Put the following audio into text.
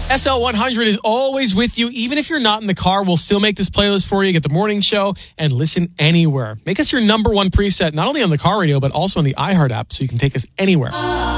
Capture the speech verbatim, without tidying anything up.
S L one hundred is always with you. Even if you're not in the car, we'll still make this playlist for you. Get the morning show and listen anywhere. Make us your number one preset, not only on the car radio, but also on the iHeart app, so you can take us anywhere.